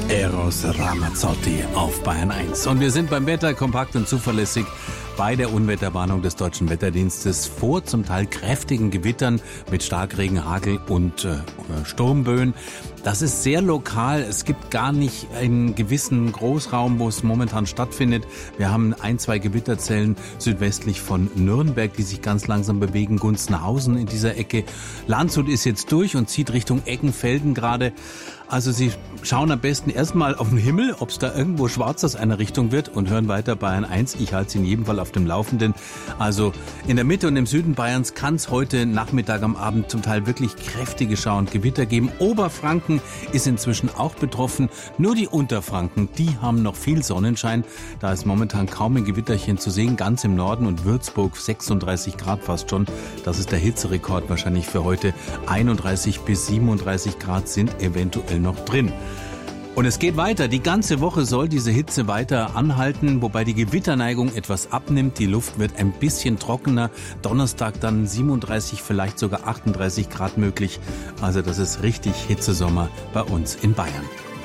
Eros Ramazzotti auf Bayern 1. Und wir sind beim Wetter kompakt und zuverlässig bei der Unwetterwarnung des Deutschen Wetterdienstes vor zum Teil kräftigen Gewittern mit Starkregen, Hagel und Sturmböen. Das ist sehr lokal. Es gibt gar nicht einen gewissen Großraum, wo es momentan stattfindet. Wir haben 1-2 Gewitterzellen südwestlich von Nürnberg, die sich ganz langsam bewegen. Gunzenhausen in dieser Ecke. Landshut ist jetzt durch und zieht Richtung Eckenfelden gerade. Also Sie schauen am besten erstmal auf den Himmel, ob es da irgendwo schwarz aus einer Richtung wird, und hören weiter Bayern 1. Ich halte Sie in jedem Fall auf dem Laufenden. Also in der Mitte und im Süden Bayerns kann es heute Nachmittag am Abend zum Teil wirklich kräftige Schauer und Gewitter geben. Oberfranken ist inzwischen auch betroffen. Nur die Unterfranken, die haben noch viel Sonnenschein. Da ist momentan kaum ein Gewitterchen zu sehen. Ganz im Norden und Würzburg 36 Grad fast schon. Das ist der Hitzerekord wahrscheinlich für heute. 31 bis 37 Grad sind eventuell noch drin. Und es geht weiter. Die ganze Woche soll diese Hitze weiter anhalten, wobei die Gewitterneigung etwas abnimmt. Die Luft wird ein bisschen trockener. Donnerstag dann 37, vielleicht sogar 38 Grad möglich. Also das ist richtig Hitzesommer bei uns in Bayern.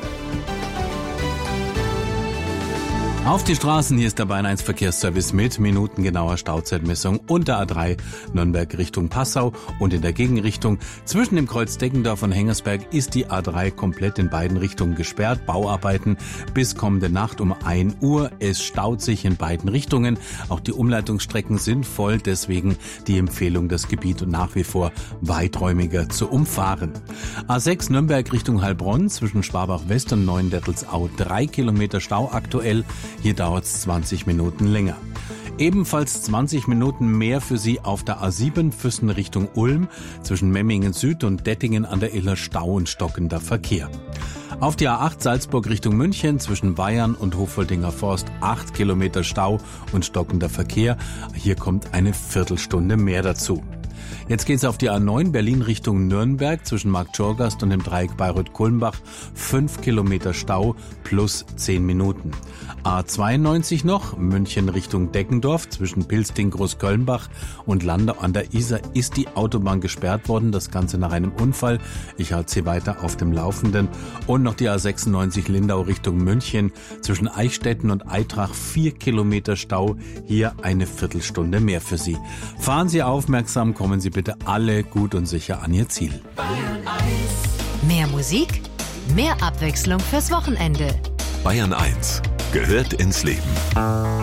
Auf die Straßen, hier ist der Bayern 1 Verkehrsservice mit minutengenauer Stauzeitmessung unter A3 Nürnberg Richtung Passau und in der Gegenrichtung. Zwischen dem Kreuz Deggendorf und Hengersberg ist die A3 komplett in beiden Richtungen gesperrt. Bauarbeiten bis kommende Nacht um 1 Uhr. Es staut sich in beiden Richtungen. Auch die Umleitungsstrecken sind voll, deswegen die Empfehlung, das Gebiet nach wie vor weiträumiger zu umfahren. A6 Nürnberg Richtung Heilbronn zwischen Schwabach West und Neuendettelsau 3 Kilometer Stau aktuell. Hier dauert es 20 Minuten länger. Ebenfalls 20 Minuten mehr für Sie auf der A7 Füssen Richtung Ulm zwischen Memmingen Süd und Dettingen an der Iller Stau und stockender Verkehr. Auf die A8 Salzburg Richtung München zwischen Weyarn und Hofoldinger Forst 8 Kilometer Stau und stockender Verkehr. Hier kommt eine Viertelstunde mehr dazu. Jetzt geht's auf die A9 Berlin Richtung Nürnberg zwischen Marktschorgast und dem Dreieck Bayreuth-Kulmbach. 5 Kilometer Stau plus 10 Minuten. A92 noch, München Richtung Deggendorf zwischen Pilsting, Großkölnbach und Landau an der Isar ist die Autobahn gesperrt worden. Das Ganze nach einem Unfall. Ich halte Sie weiter auf dem Laufenden. Und noch die A96 Lindau Richtung München zwischen Eichstätten und Eitrach 4 Kilometer Stau. Hier eine Viertelstunde mehr für Sie. Fahren Sie aufmerksam, kommen Sie bitte alle gut und sicher an Ihr Ziel. Bayern 1. Mehr Musik, mehr Abwechslung fürs Wochenende. Bayern 1 gehört ins Leben.